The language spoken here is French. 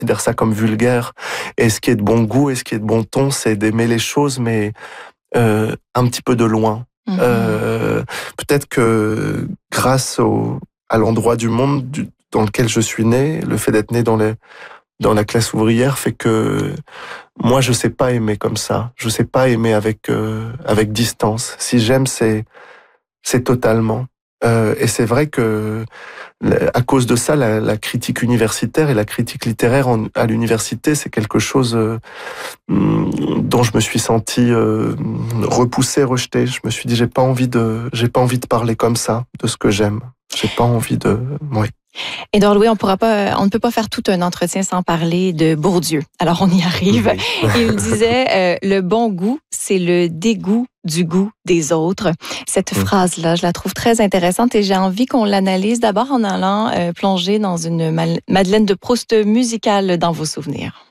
considère ça comme vulgaire. Et ce qui est de bon goût et ce qui est de bon ton, c'est d'aimer les choses, mais un petit peu de loin. Peut-être que grâce à l'endroit du monde dans lequel je suis né, le fait d'être né dans la classe ouvrière fait que moi je sais pas aimer comme ça. Je sais pas aimer avec distance. Si j'aime, c'est totalement. Et c'est vrai que à cause de ça, la critique universitaire et la critique littéraire à l'université, c'est quelque chose dont je me suis senti repoussé, rejeté. Je me suis dit j'ai pas envie de parler comme ça de ce que j'aime. J'ai pas envie de. Oui. Édouard Louis, on ne peut pas faire tout un entretien sans parler de Bourdieu. Alors on y arrive. Oui. Il disait le bon goût, c'est le dégoût du goût des autres. Cette phrase-là, je la trouve très intéressante et j'ai envie qu'on l'analyse d'abord en allant plonger dans une Madeleine de Proust musicale dans vos souvenirs.